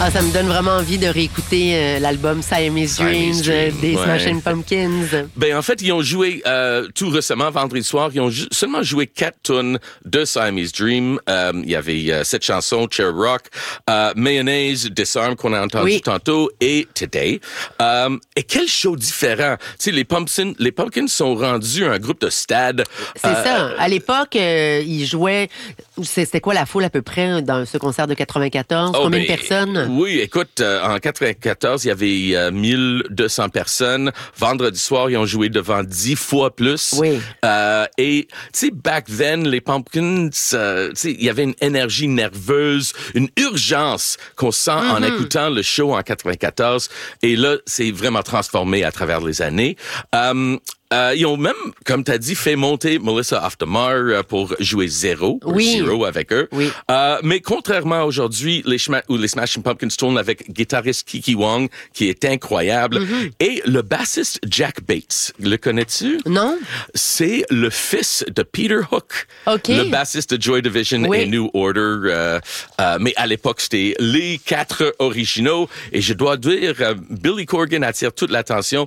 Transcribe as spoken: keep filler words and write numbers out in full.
Ah, ça me donne vraiment envie de réécouter euh, l'album Siamese Dreams Siamese euh, Dream, des ouais. Smashing Pumpkins. Ben, en fait, ils ont joué euh, tout récemment, vendredi soir, ils ont ju- seulement joué quatre tunes de Siamese Dream. Euh, il y avait euh, cette chanson, Chair Rock, euh, Mayonnaise, Disarm, qu'on a entendu Oui. tantôt, et Today. Euh, et quel show différent. Tu sais, les Pumpkins, les Pumpkins sont rendus un groupe de stade. C'est euh, ça. À l'époque, euh, ils jouaient... C'était quoi la foule à peu près dans ce concert de quatre-vingt-quatorze? Oh, Combien ben, de personnes? Oui, écoute, euh, en quatre-vingt-quatorze, il y avait euh, mille deux cents personnes. Vendredi soir, ils ont joué devant dix fois plus. Oui. Euh, et, tu sais, back then, les Pumpkins, euh, tu sais, il y avait une énergie nerveuse, une urgence qu'on sent mm-hmm. en écoutant le show en quatre-vingt-quatorze. Et là, c'est vraiment transformé à travers les années. Euh, Euh, ils ont même, comme tu as dit, fait monter Melissa Aftermar euh, pour jouer Zero, oui. Zero avec eux. Oui. Euh, mais contrairement à aujourd'hui, les, Schma- ou les Smashing Pumpkins tournent avec guitariste Kiki Wong, qui est incroyable, mm-hmm. et le bassiste Jack Bates. Le connais-tu? Non. C'est le fils de Peter Hook, okay. le bassiste de Joy Division oui. et New Order. Euh, euh, mais à l'époque, c'était les quatre originaux. Et je dois dire, euh, Billy Corgan attire toute l'attention